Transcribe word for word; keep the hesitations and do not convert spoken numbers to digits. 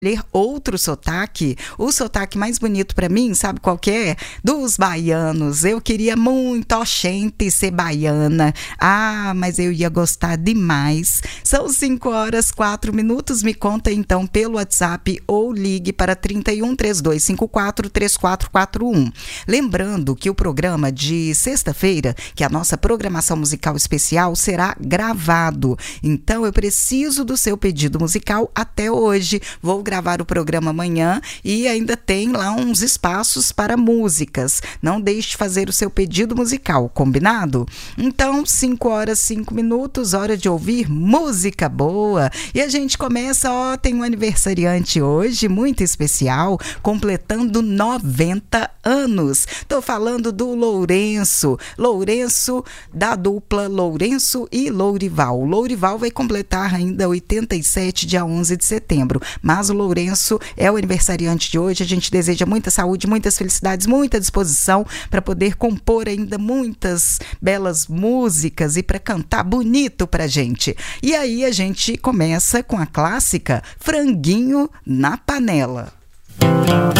outro sotaque, o sotaque mais bonito para mim, sabe qual que é? Dos baianos. Eu queria muito, oxente, ser baiana. Ah, mas eu ia gostar demais. São cinco horas, quatro minutos. Me conta então pelo WhatsApp ou ligue para trinta e um, trinta e dois cinquenta e quatro, trinta e quatro quarenta e um. Lembrando que o programa de sexta-feira, que é a nossa programação musical especial, será gravado. Então eu preciso do seu pedido musical até hoje. Vou gravar o programa amanhã e ainda tem lá uns espaços para músicas. Não deixe de fazer o seu pedido musical, combinado? Então, cinco horas, cinco minutos, hora de ouvir música boa. E a gente começa, ó, tem um aniversariante hoje, muito especial, completando noventa anos. Tô falando do Lourenço. Lourenço, da dupla Lourenço e Lourival. Lourival vai completar ainda oitenta e sete, dia onze de setembro. Mas o Lourenço é o aniversariante de hoje. A gente deseja muita saúde, muitas felicidades, muita disposição para poder compor ainda muitas belas músicas e para cantar bonito pra gente. E aí a gente começa com a clássica Franguinho na Panela.